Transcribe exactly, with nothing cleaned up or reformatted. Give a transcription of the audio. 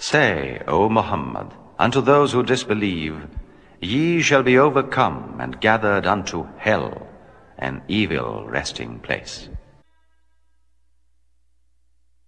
Say, O Muhammad, unto those who disbelieve, ye shall be overcome and gathered unto hell, an evil resting place.